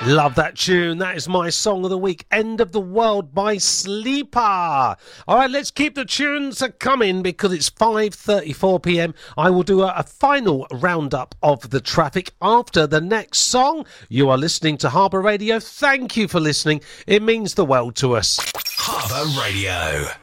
Love that tune. That is my song of the week, End of the World by Sleeper. All right, let's keep the tunes coming because it's 5:34pm. I will do a final roundup of the traffic after the next song. You are listening to Harbour Radio. Thank you for listening. It means the world to us. Harbour Radio.